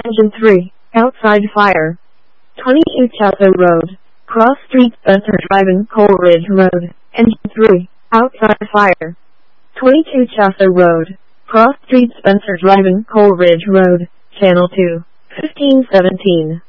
Engine 3, outside fire. 22 Chatho Road, cross street Spencer Drive and Coleridge Road. Engine 3, outside fire. 22 Chatho Road, cross street Spencer Drive and Coleridge Road, Channel 2, 1517.